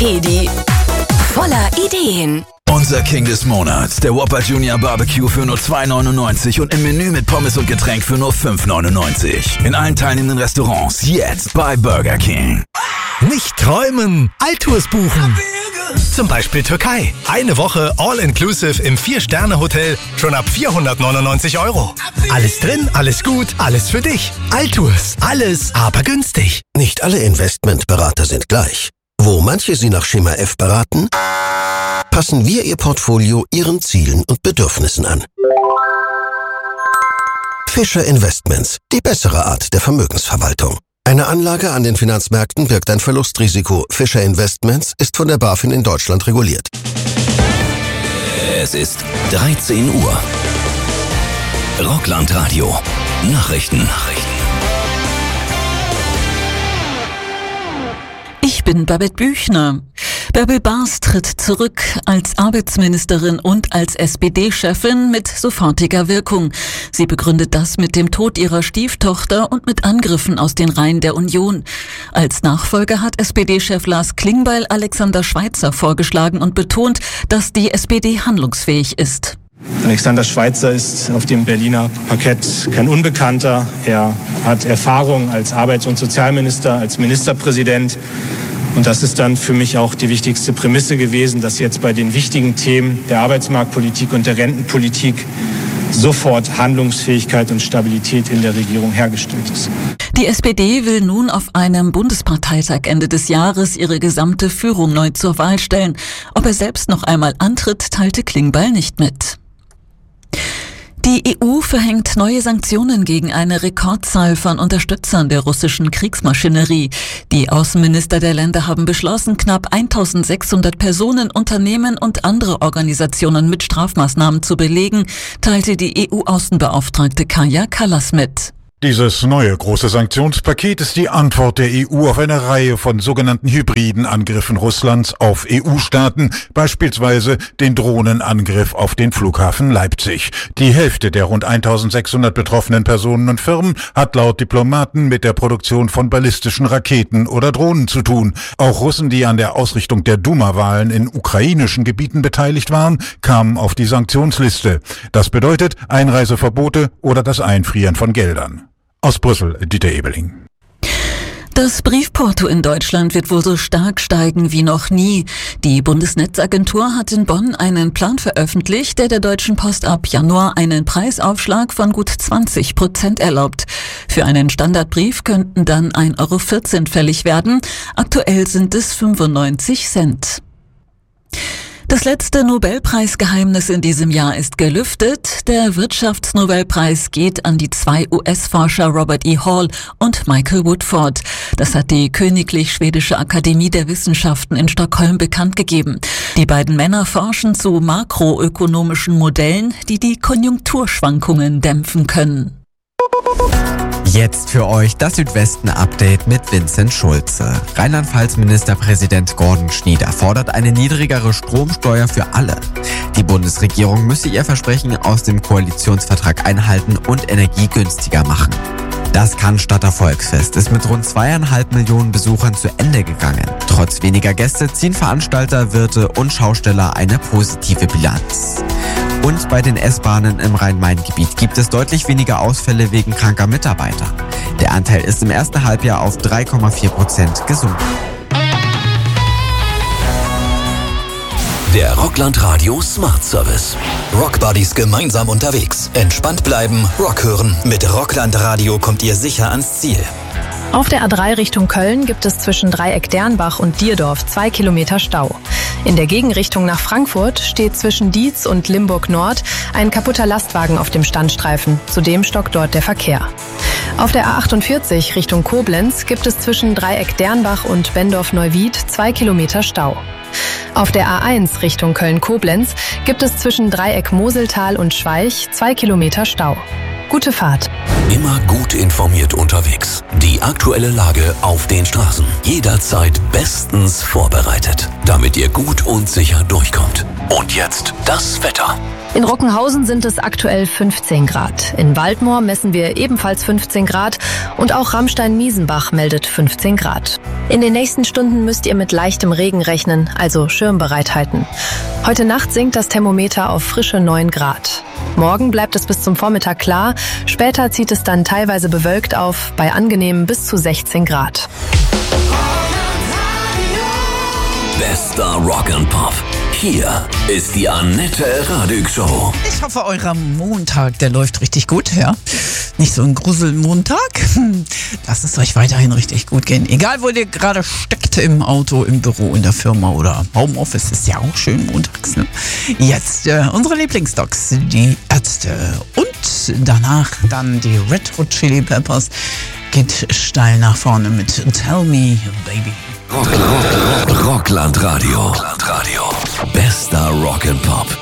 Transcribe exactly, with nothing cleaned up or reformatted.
Edi, voller Ideen. Unser King des Monats, der Whopper Junior Barbecue für nur zwei neunundneunzig und im Menü mit Pommes und Getränk für nur fünf neunundneunzig. In allen teilnehmenden Restaurants, jetzt bei Burger King. Nicht träumen, Alltours buchen. Zum Beispiel Türkei. Eine Woche All-Inclusive im vier-Sterne-Hotel schon ab vierhundertneunundneunzig Euro. Alles drin, alles gut, alles für dich. Alltours, alles, aber günstig. Nicht alle Investmentberater sind gleich. Wo manche Sie nach Schema F beraten, passen wir Ihr Portfolio Ihren Zielen und Bedürfnissen an. Fischer Investments, die bessere Art der Vermögensverwaltung. Eine Anlage an den Finanzmärkten birgt ein Verlustrisiko. Fischer Investments ist von der BaFin in Deutschland reguliert. Es ist dreizehn Uhr. Rockland-Radio. Nachrichten. Ich bin Babette Büchner. Bärbel Baas tritt zurück als Arbeitsministerin und als S P D-Chefin mit sofortiger Wirkung. Sie begründet das mit dem Tod ihrer Stieftochter und mit Angriffen aus den Reihen der Union. Als Nachfolger hat S P D-Chef Lars Klingbeil Alexander Schweitzer vorgeschlagen und betont, dass die S P D handlungsfähig ist. Alexander Schweitzer ist auf dem Berliner Parkett kein Unbekannter. Er hat Erfahrung als Arbeits- und Sozialminister, als Ministerpräsident. Und das ist dann für mich auch die wichtigste Prämisse gewesen, dass jetzt bei den wichtigen Themen der Arbeitsmarktpolitik und der Rentenpolitik sofort Handlungsfähigkeit und Stabilität in der Regierung hergestellt ist. Die S P D will nun auf einem Bundesparteitag Ende des Jahres ihre gesamte Führung neu zur Wahl stellen. Ob er selbst noch einmal antritt, teilte Klingbeil nicht mit. Die E U verhängt neue Sanktionen gegen eine Rekordzahl von Unterstützern der russischen Kriegsmaschinerie. Die Außenminister der Länder haben beschlossen, knapp eintausendsechshundert Personen, Unternehmen und andere Organisationen mit Strafmaßnahmen zu belegen, teilte die E U-Außenbeauftragte Kaja Kallas mit. Dieses neue große Sanktionspaket ist die Antwort der E U auf eine Reihe von sogenannten hybriden Angriffen Russlands auf E U-Staaten, beispielsweise den Drohnenangriff auf den Flughafen Leipzig. Die Hälfte der rund eintausendsechshundert betroffenen Personen und Firmen hat laut Diplomaten mit der Produktion von ballistischen Raketen oder Drohnen zu tun. Auch Russen, die an der Ausrichtung der Duma-Wahlen in ukrainischen Gebieten beteiligt waren, kamen auf die Sanktionsliste. Das bedeutet Einreiseverbote oder das Einfrieren von Geldern. Aus Brüssel, Dieter Ebeling. Das Briefporto in Deutschland wird wohl so stark steigen wie noch nie. Die Bundesnetzagentur hat in Bonn einen Plan veröffentlicht, der der Deutschen Post ab Januar einen Preisaufschlag von gut zwanzig Prozent erlaubt. Für einen Standardbrief könnten dann ein Euro vierzehn fällig werden. Aktuell sind es fünfundneunzig Cent. Das letzte Nobelpreisgeheimnis in diesem Jahr ist gelüftet. Der Wirtschaftsnobelpreis geht an die zwei U S-Forscher Robert E. Hall und Michael Woodford. Das hat die Königlich Schwedische Akademie der Wissenschaften in Stockholm bekannt gegeben. Die beiden Männer forschen zu makroökonomischen Modellen, die die Konjunkturschwankungen dämpfen können. Jetzt für euch das Südwesten-Update mit Vincent Schulze. Rheinland-Pfalz-Ministerpräsident Gordon Schnieder fordert eine niedrigere Stromsteuer für alle. Die Bundesregierung müsse ihr Versprechen aus dem Koalitionsvertrag einhalten und Energie günstiger machen. Das Cannstatter Volksfest ist mit rund zweieinhalb Millionen Besuchern zu Ende gegangen. Trotz weniger Gäste ziehen Veranstalter, Wirte und Schausteller eine positive Bilanz. Und bei den S-Bahnen im Rhein-Main-Gebiet gibt es deutlich weniger Ausfälle wegen kranker Mitarbeiter. Der Anteil ist im ersten Halbjahr auf drei Komma vier Prozent gesunken. Der Rockland Radio Smart Service. Rockbuddies gemeinsam unterwegs. Entspannt bleiben, Rock hören. Mit Rockland Radio kommt ihr sicher ans Ziel. Auf der A drei Richtung Köln gibt es zwischen Dreieck Dernbach und Dierdorf zwei Kilometer Stau. In der Gegenrichtung nach Frankfurt steht zwischen Dietz und Limburg Nord ein kaputter Lastwagen auf dem Standstreifen. Zudem stockt dort der Verkehr. Auf der A achtundvierzig Richtung Koblenz gibt es zwischen Dreieck Dernbach und Bendorf-Neuwied zwei Kilometer Stau. Auf der A eins Richtung Köln-Koblenz gibt es zwischen Dreieck Moseltal und Schweich zwei Kilometer Stau. Gute Fahrt. Immer gut informiert unterwegs. Die aktuelle Lage auf den Straßen. Jederzeit bestens vorbereitet. damit ihr gut und sicher durchkommt. Und jetzt das Wetter. In Rockenhausen sind es aktuell fünfzehn Grad. In Waldmoor messen wir ebenfalls fünfzehn Grad und auch Ramstein-Miesenbach meldet fünfzehn Grad. In den nächsten Stunden müsst ihr mit leichtem Regen rechnen, also Schirm bereithalten. Heute Nacht sinkt das Thermometer auf frische neun Grad. Morgen bleibt es bis zum Vormittag klar, später zieht es dann teilweise bewölkt auf, bei angenehmen bis zu sechzehn Grad. Bester Rock and Pop. Hier ist die Annette Radig Show. Ich hoffe, euer Montag, der läuft richtig gut, ja? Nicht so ein Gruselmontag. Lasst es euch weiterhin richtig gut gehen. Egal, wo ihr gerade steckt, im Auto, im Büro, in der Firma oder Homeoffice, ist ja auch schön montags, ne? Jetzt äh, unsere Lieblingsdocs, die Ärzte. Und danach dann die Red Hot Chili Peppers. Geht steil nach vorne mit Tell Me, Baby. Rock, Rock, Rock, Rockland Radio. Rockland Radio. Bester Rock and Pop.